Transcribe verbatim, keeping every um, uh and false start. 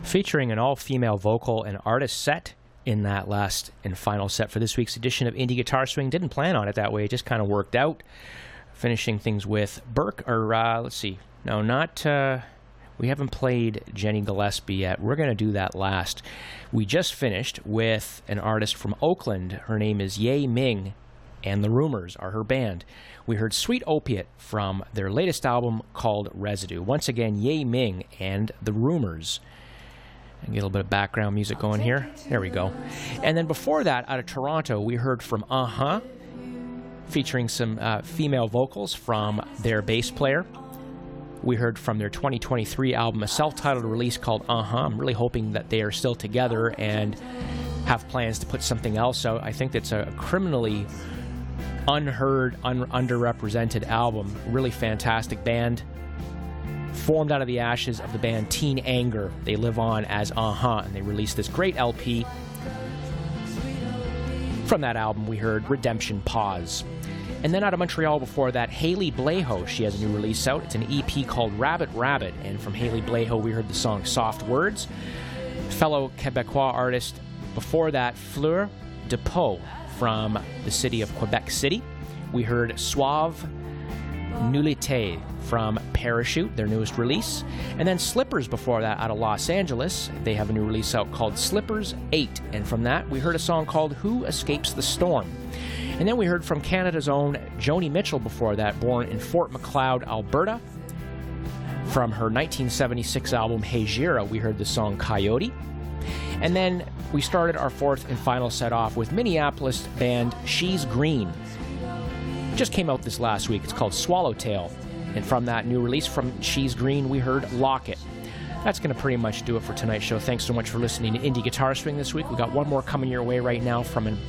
featuring an all-female vocal and artist set in that last and final set for this week's edition of Indie Guitar Swing. Didn't plan on it that way, it just kind of worked out. Finishing things with Burke, or uh, let's see, no, not, uh, we haven't played Jenny Gillespie yet. We're going to do that last. We just finished with an artist from Oakland. Her name is Ye Ming, and The Rumors are her band. We heard Sweet Opiate from their latest album called Residue. Once again, Ye Ming and The Rumors. And get a little bit of background music going here. There we go. And then before that, out of Toronto, we heard from Uh-Huh, featuring some uh, female vocals from their bass player. We heard from their twenty twenty-three album, a self-titled release called Uh-Huh. I'm really hoping that they are still together and have plans to put something else out. I think that's a criminally unheard, un- underrepresented album. Really fantastic band. Formed out of the ashes of the band Teen Anger. They live on as Uh-Huh, and they released this great L P. From that album, we heard Redemption Pause. And then out of Montreal before that, Haley Blejo. She has a new release out. It's an E P called Rabbit Rabbit. And from Haley Blejo, we heard the song Soft Words. Fellow Quebecois artist before that, Fleur de Pau from the city of Quebec City. We heard Suave Nullité from Parachute, their newest release. And then Slippers before that out of Los Angeles. They have a new release out called Slippers eight. And from that, we heard a song called Who Escapes the Storm. And then we heard from Canada's own Joni Mitchell before that, born in Fort Macleod, Alberta. From her nineteen seventy-six album Hey Gira, we heard the song Coyote. And then we started our fourth and final set off with Minneapolis band She's Green. It just came out this last week. It's called Swallowtail. And from that new release from She's Green, we heard Locket. That's going to pretty much do it for tonight's show. Thanks so much for listening to Indie Guitar Swing this week. We got one more coming your way right now from an